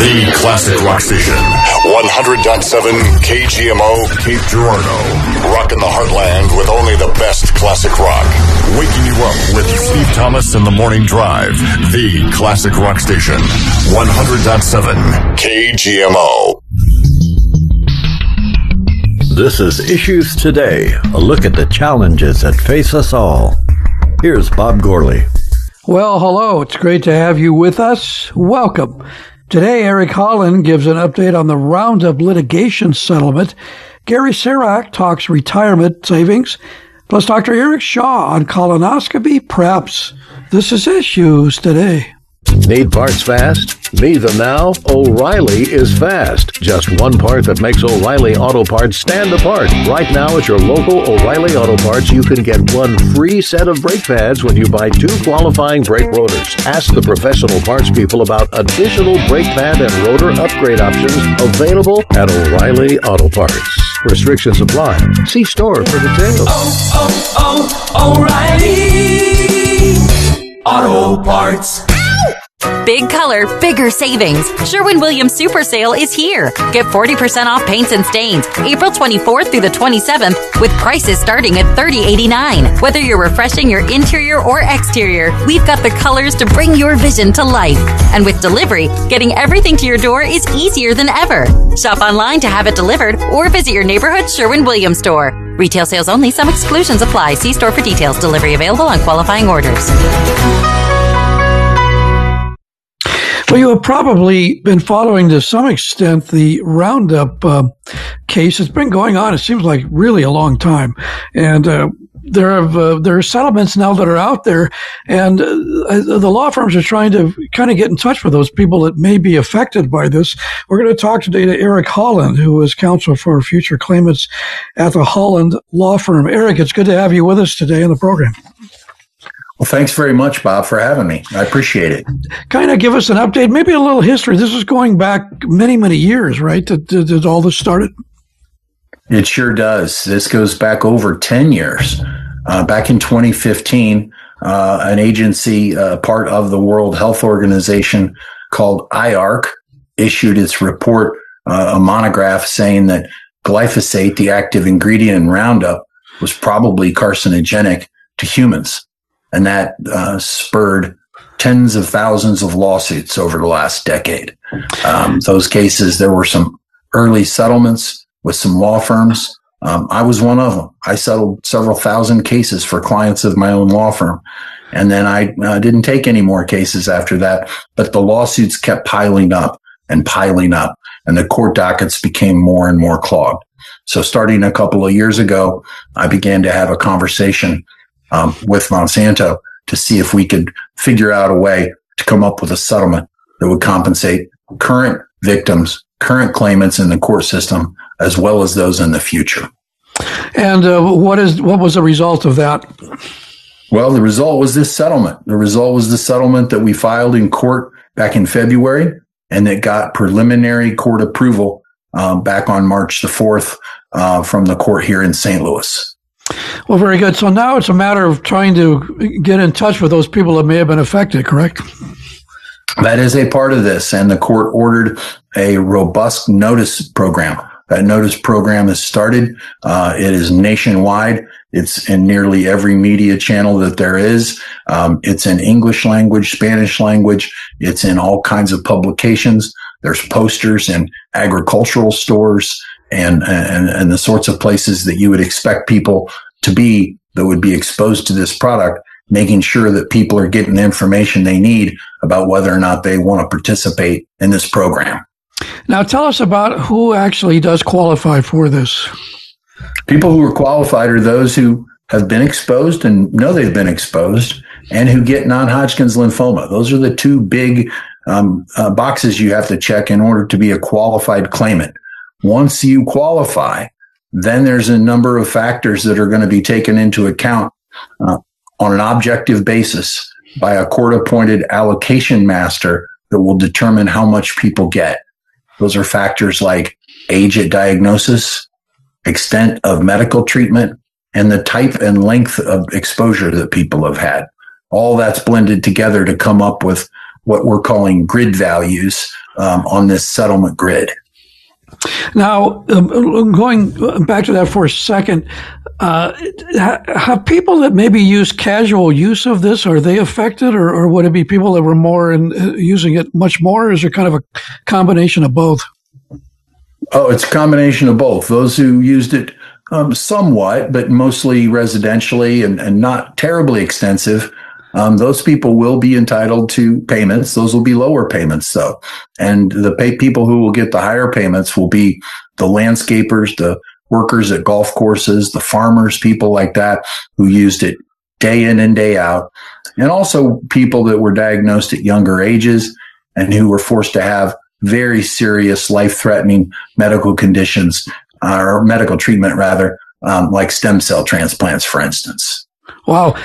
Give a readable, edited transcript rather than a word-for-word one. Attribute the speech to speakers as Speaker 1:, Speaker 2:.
Speaker 1: The classic rock station. 100.7 KGMO, Cape Girardeau. Rocking the heartland with only the best classic rock. Waking you up with Steve Thomas and the Morning Drive. The classic rock station. 100.7 KGMO.
Speaker 2: This is Issues Today, a look at the challenges that face us all. Here's Bob Gourley.
Speaker 3: Well, hello. It's great to have you with us. Welcome. Today, Eric Holland gives an update on the Roundup litigation settlement. Gary Serac talks retirement savings. Plus, Dr. Eric Shaw on colonoscopy preps. This is Issues Today.
Speaker 2: Need parts fast? Need them now? O'Reilly is fast. Just one part that makes O'Reilly Auto Parts stand apart. Right now at your local O'Reilly Auto Parts, you can get one free set of brake pads when you buy 2 qualifying brake rotors. Ask the professional parts people about additional brake pad and rotor upgrade options available at O'Reilly Auto Parts. Restrictions apply. See store for details.
Speaker 4: O'Reilly Auto Parts.
Speaker 5: Big color, bigger savings. Sherwin-Williams Super Sale is here. Get 40% off paints and stains April 24th through the 27th with prices starting at $30.89. Whether you're refreshing your interior or exterior, we've got the colors to bring your vision to life. And with delivery, getting everything to your door is easier than ever. Shop online to have it delivered or visit your neighborhood Sherwin-Williams store. Retail sales only. Some exclusions apply. See store for details. Delivery available on qualifying orders.
Speaker 3: Well, you have probably been following to some extent the Roundup case. It's been going on, it seems like, really a long time. And there are settlements now that are out there, and the law firms are trying to kind of get in touch with those people that may be affected by this. We're going to talk today to Eric Holland, who is counsel for future claimants at the Holland Law Firm. Eric, it's good to have you with us today on the program.
Speaker 6: Well, thanks very much, Bob, for having me. I appreciate it.
Speaker 3: Kind of give us an update, maybe a little history. This is going back many, many years, right? That all this started?
Speaker 6: It sure does. This goes back over 10 years. Back in 2015, an agency, part of the World Health Organization called IARC, issued its report, a monograph saying that glyphosate, the active ingredient in Roundup, was probably carcinogenic to humans. And that spurred tens of thousands of lawsuits over the last decade. Those cases, there were some early settlements with some law firms. I was one of them. I settled several thousand cases for clients of my own law firm. And then I didn't take any more cases after that. But the lawsuits kept piling up. And the court dockets became more and more clogged. So starting a couple of years ago, I began to have a conversation with Monsanto to see if we could figure out a way to come up with a settlement that would compensate current victims, current claimants in the court system, as well as those in the future.
Speaker 3: And what was the result of that?
Speaker 6: Well, the result was this settlement. The result was the settlement that we filed in court back in February, and that got preliminary court approval back on March the 4th from the court here in St. Louis.
Speaker 3: Well, very good. So now it's a matter of trying to get in touch with those people that may have been affected, correct?
Speaker 6: That is a part of this, and the court ordered a robust notice program. That notice program has started. It is nationwide. It's in nearly every media channel that there is. It's in English language, Spanish language. It's in all kinds of publications. There's posters in agricultural stores and the sorts of places that you would expect people to be that would be exposed to this product, making sure that people are getting the information they need about whether or not they want to participate in this program.
Speaker 3: Now, tell us about who actually does qualify for this.
Speaker 6: People who are qualified are those who have been exposed and know they've been exposed, and who get non-Hodgkin's lymphoma. Those are the two big boxes you have to check in order to be a qualified claimant. Once you qualify, then there's a number of factors that are going to be taken into account on an objective basis by a court-appointed allocation master that will determine how much people get. Those are factors like age at diagnosis, extent of medical treatment, and the type and length of exposure that people have had. All that's blended together to come up with what we're calling grid values on this settlement grid.
Speaker 3: Now, going back to that for a second, have people that maybe use casual use of this, are they affected, or would it be people that were more using it much more? Or is it kind of a combination of both?
Speaker 6: Oh, it's a combination of both. Those who used it somewhat, but mostly residentially and not terribly extensive, those people will be entitled to payments. Those will be lower payments, though. And the people who will get the higher payments will be the landscapers, the workers at golf courses, the farmers, people like that who used it day in and day out. And also people that were diagnosed at younger ages and who were forced to have very serious, life-threatening medical conditions, or medical treatment, rather, like stem cell transplants, for instance.
Speaker 3: Wow.